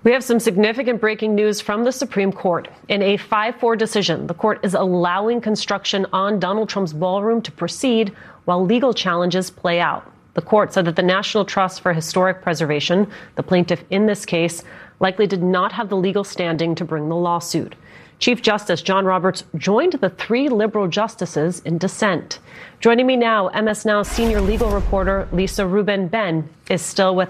We have some significant breaking news from the Supreme Court. In a 5-4 decision, the court is allowing construction on Donald Trump's ballroom to proceed while legal challenges play out. The court said that the National Trust for Historic Preservation, the plaintiff in this case, likely did not have the legal standing to bring the lawsuit. Chief Justice John Roberts joined the 3 liberal justices in dissent. Joining me now, MS Now senior legal reporter Lisa Rubin. Ben is still with